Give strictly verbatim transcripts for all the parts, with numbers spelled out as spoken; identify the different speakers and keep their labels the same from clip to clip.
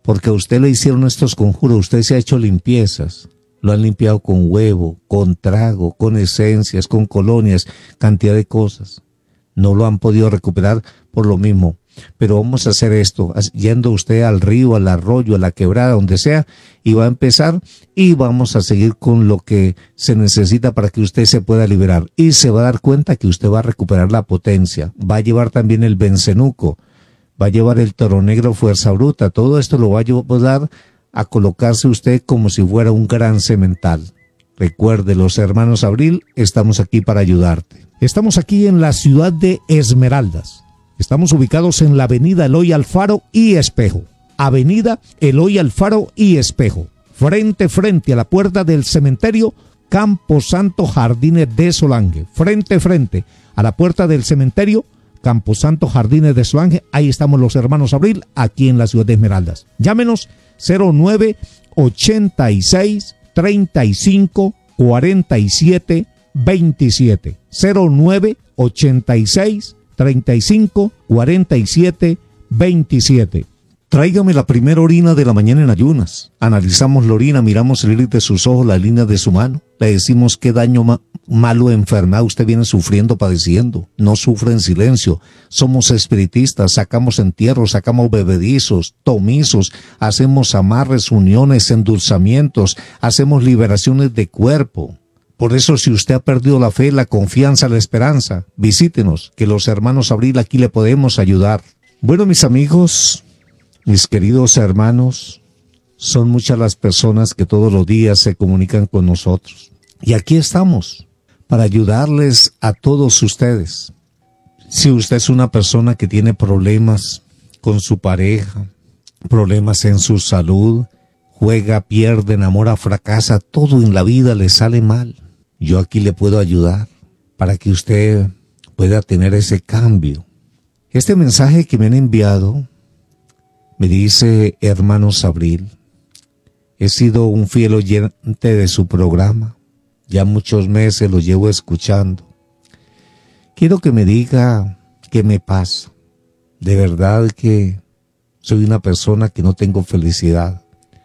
Speaker 1: porque a usted le hicieron estos conjuros, usted se ha hecho limpiezas, lo han limpiado con huevo, con trago, con esencias, con colonias, cantidad de cosas. No lo han podido recuperar por lo mismo. Pero vamos a hacer esto, yendo usted al río, al arroyo, a la quebrada, donde sea, y va a empezar y vamos a seguir con lo que se necesita para que usted se pueda liberar. Y se va a dar cuenta que usted va a recuperar la potencia, va a llevar también el bencenuco, va a llevar el toro negro fuerza bruta, todo esto lo va a ayudar a colocarse usted como si fuera un gran semental. Recuerde, los hermanos Abril, estamos aquí para ayudarte.
Speaker 2: Estamos aquí en la ciudad de Esmeraldas. Estamos ubicados en la avenida Eloy Alfaro y Espejo. Avenida Eloy Alfaro y Espejo. Frente, frente a la puerta del cementerio Camposanto Jardines de Solange. Frente, frente a la puerta del cementerio Camposanto Jardines de Solange. Ahí estamos los hermanos Abril, aquí en la ciudad de Esmeraldas. Llámenos cero nueve ochenta y seis treinta y cinco cuarenta y siete veintisiete. cero nueve ochenta y seis treinta y cinco cuarenta y siete veintisiete.
Speaker 1: Tráigame la primera orina de la mañana en ayunas. Analizamos la orina, miramos el iris de sus ojos, la línea de su mano. Le decimos qué daño ma malo, enfermedad usted viene sufriendo, padeciendo. No sufre en silencio. Somos espiritistas, sacamos entierros, sacamos bebedizos, tomizos, hacemos amarres, uniones, endulzamientos, hacemos liberaciones de cuerpo. Por eso, si usted ha perdido la fe, la confianza, la esperanza, visítenos, que los hermanos Abril aquí le podemos ayudar. Bueno, mis amigos, mis queridos hermanos, son muchas las personas que todos los días se comunican con nosotros. Y aquí estamos, para ayudarles a todos ustedes. Si usted es una persona que tiene problemas con su pareja, problemas en su salud, juega, pierde, enamora, fracasa, todo en la vida le sale mal. Yo aquí le puedo ayudar para que usted pueda tener ese cambio. Este mensaje que me han enviado me dice, hermanos Abril, he sido un fiel oyente de su programa, ya muchos meses lo llevo escuchando. Quiero que me diga qué me pasa. De verdad que soy una persona que no tengo felicidad.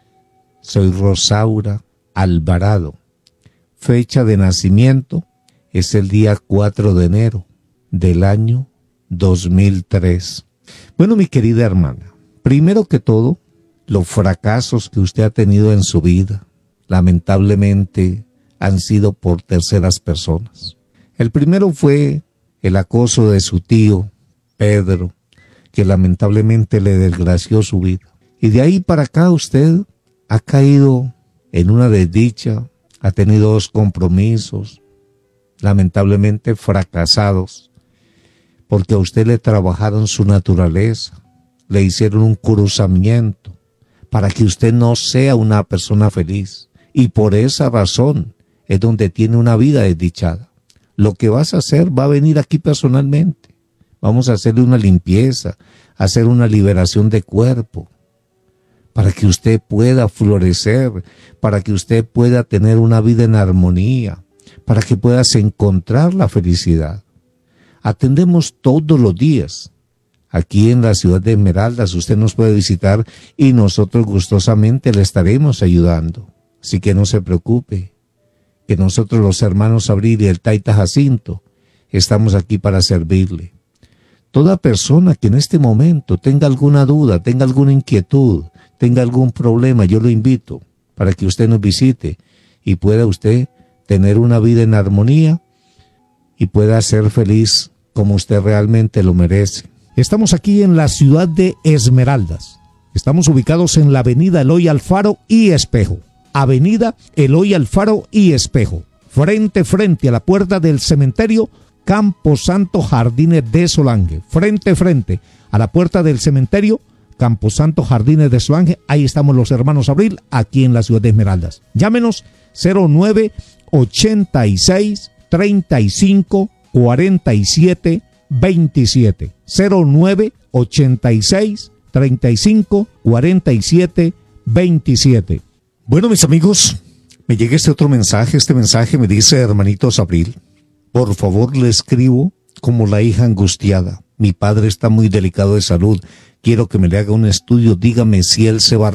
Speaker 1: Soy Rosaura Alvarado. Fecha de nacimiento es el día cuatro de enero del año dos mil tres. Bueno, mi querida hermana, primero que todo, los fracasos que usted ha tenido en su vida, lamentablemente, han sido por terceras personas. El primero fue el acoso de su tío, Pedro, que lamentablemente le desgració su vida. Y de ahí para acá usted ha caído en una desdicha, ha tenido dos compromisos, lamentablemente fracasados, porque a usted le trabajaron su naturaleza, le hicieron un cruzamiento para que usted no sea una persona feliz. Y por esa razón es donde tiene una vida desdichada. Lo que vas a hacer va a venir aquí personalmente. Vamos a hacerle una limpieza, hacer una liberación de cuerpo, para que usted pueda florecer, para que usted pueda tener una vida en armonía, para que puedas encontrar la felicidad. Atendemos todos los días. Aquí en la ciudad de Esmeraldas usted nos puede visitar y nosotros gustosamente le estaremos ayudando. Así que no se preocupe, que nosotros los hermanos Abril y el Taita Jacinto estamos aquí para servirle. Toda persona que en este momento tenga alguna duda, tenga alguna inquietud, tenga algún problema, yo lo invito para que usted nos visite y pueda usted tener una vida en armonía y pueda ser feliz como usted realmente lo merece.
Speaker 2: Estamos aquí en la ciudad de Esmeraldas. Estamos ubicados en la avenida Eloy Alfaro y Espejo. Avenida Eloy Alfaro y Espejo. Frente, frente a la puerta del cementerio Camposanto Jardines de Solange. Frente, frente a la puerta del cementerio Camposanto Jardines de Solange. Ahí estamos los hermanos Abril, aquí en la ciudad de Esmeraldas. Llámenos cero nueve ochenta y seis treinta y cinco cuarenta y siete veintisiete. cero nueve ochenta y seis treinta y cinco cuarenta y siete veintisiete.
Speaker 1: Bueno, mis amigos, me llega este otro mensaje. Este mensaje me dice, hermanitos Abril, por favor le escribo como la hija angustiada. Mi padre está muy delicado de salud. Quiero que me le haga un estudio. Dígame si él se va a